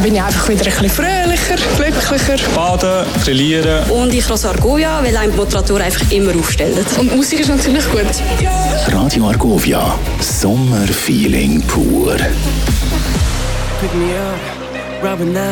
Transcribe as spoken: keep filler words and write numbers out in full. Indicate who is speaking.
Speaker 1: dann bin ich einfach wieder ein bisschen fröhlicher, glücklicher.
Speaker 2: Baden, grillieren.
Speaker 3: Und ich rase Argovia, weil einem die Motorradtour einfach immer aufstellt.
Speaker 1: Und die Musik ist natürlich gut.
Speaker 4: Radio Argovia, Sommerfeeling pur.
Speaker 5: Pick me up, rubbing that.